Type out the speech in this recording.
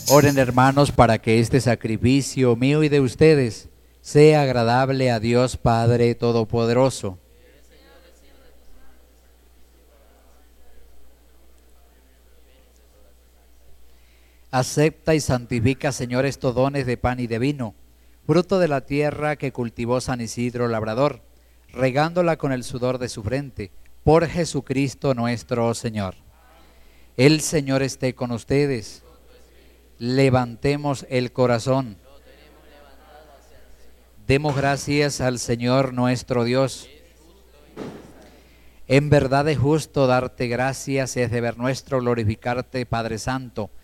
Oren, hermanos, para que este sacrificio mío y de ustedes sea agradable a Dios Padre Todopoderoso. Acepta y santifica, Señor, estos dones de pan y de vino, fruto de la tierra que cultivó San Isidro Labrador, regándola con el sudor de su frente, por Jesucristo nuestro Señor. El Señor esté con ustedes. Levantemos el corazón. Demos gracias al Señor nuestro Dios. En verdad es justo darte gracias, es deber nuestro glorificarte, Padre Santo,